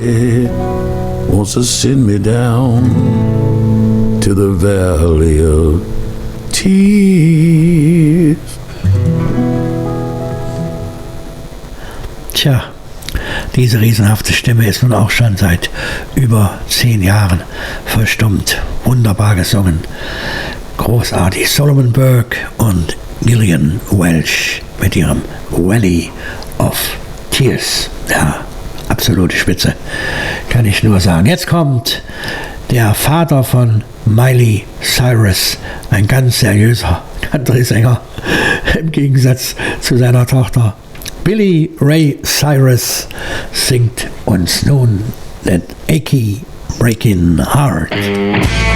Wants to send me down to the valley of tears. Tja, diese riesenhafte Stimme ist nun auch schon seit über 10 Jahren verstummt. Wunderbar gesungen. Großartig. Solomon Burke und Gillian Welch mit ihrem Valley of Tears. Ja, absolute Spitze. Kann ich nur sagen. Jetzt kommt der Vater von Miley Cyrus, ein ganz seriöser Country-Sänger, im Gegensatz zu seiner Tochter. Billy Ray Cyrus singt uns nun That Achy Breaking Heart.